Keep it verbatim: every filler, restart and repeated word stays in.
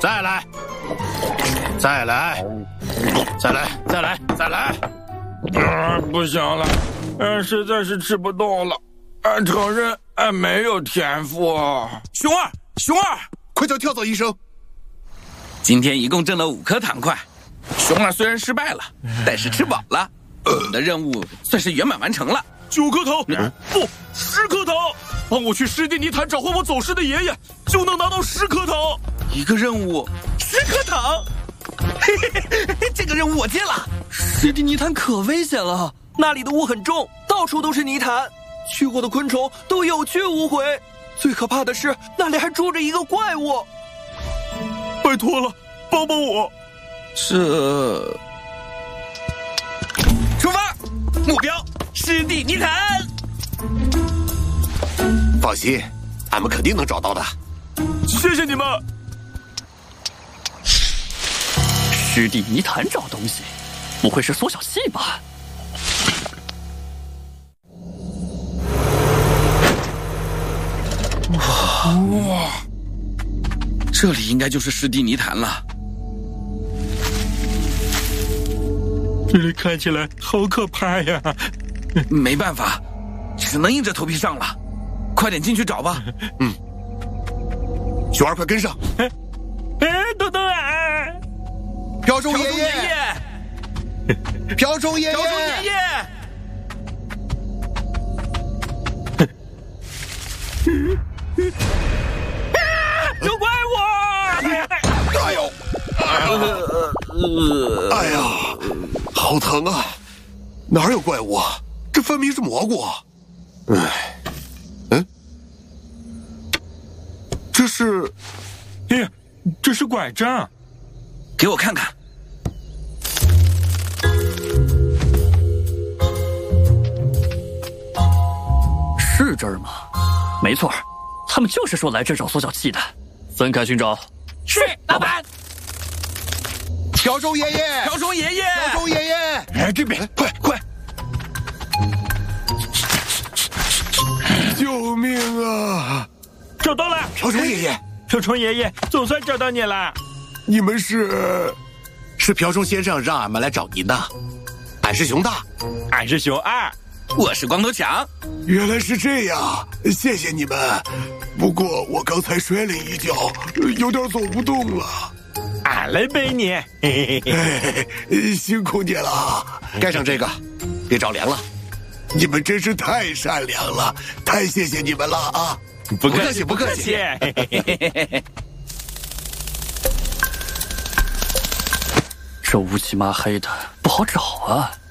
再来，再来，再来，再来，再来！ 啊，不行了，嗯，实在是吃不动了，俺承认俺没有天赋。 熊二，熊二， 快叫跳蚤医生！ 今天一共挣了五颗糖块，熊二虽然失败了，但是吃饱了，我们的任务算是圆满完成了。 九颗糖，嗯、不，十颗糖！帮我去湿地泥潭找回我走失的爷爷，就能拿到十颗糖。 一个任务，十颗糖，嘿嘿嘿，这个任务我接了。 湿地泥潭可危险了，那里的雾很重，到处都是泥潭，去过的昆虫都有去无回。最可怕的是，那里还住着一个怪物。 拜托了，帮帮我！ 这，出发，目标湿地泥潭。 放心，俺们肯定能找到的。 谢谢你们。 湿地泥潭找东西，不会是缩小器吧？ 哇哇！这里应该就是湿地泥潭了。 这里看起来好可怕呀！ 没办法，只能硬着头皮上了。快点进去找吧。 嗯，熊二，快跟上！ 哎，哎，等等啊！ 瓢虫爷爷，瓢虫爷爷， 瓢虫爷爷！ 有怪物！ 哎呦！哎呀，好疼啊！哪有怪物啊？这分明是蘑菇。哎。这是， 哎呀，这是拐杖， 给我看看。 是这儿吗？没错，他们就是说来这找缩小器的。分开寻找。 是，老板。 瓢虫爷爷， 瓢虫爷爷， 瓢虫爷爷， 哎，这边，快快！ 救命啊！ 找到了， 瓢虫爷爷， 瓢虫爷爷，总算找到你了。 你们是？ 是瓢虫先生让俺们来找您的。俺是熊大， 俺是熊二， 我是光头强。 原来是这样，谢谢你们。不过我刚才摔了一跤，有点走不动了。 俺来背你，嘿嘿嘿，辛苦你了。 盖上这个，别着凉了。 你们真是太善良了，太谢谢你们了啊！ 不客气， 不客气。 这乌漆麻黑的，不好找啊。